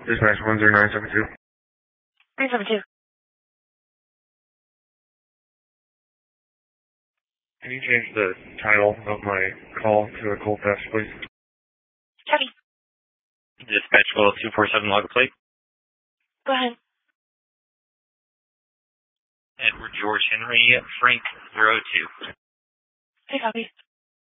Dispatch 10972. 972. Can you change the title of my call to a cold test, please? Copy. Dispatch 247 log a plate. Go ahead. Edward George Henry, Frank 02. Okay, copy.